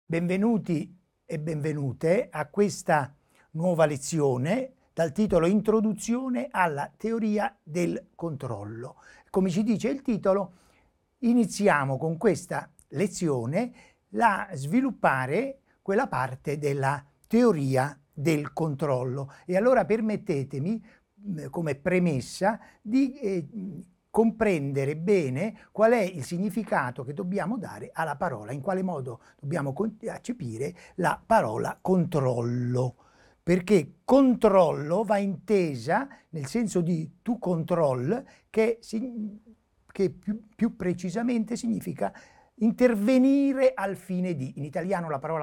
Benvenuti e benvenute a questa nuova lezione dal titolo Introduzione alla teoria del controllo. Come ci dice il titolo, iniziamo con questa lezione a sviluppare quella parte della teoria del controllo. E allora permettetemi, come premessa, di comprendere bene qual è il significato che dobbiamo dare alla parola, in quale modo dobbiamo accepire la parola controllo, perché controllo va intesa nel senso di to control, che più precisamente significa intervenire al fine di. In italiano la parola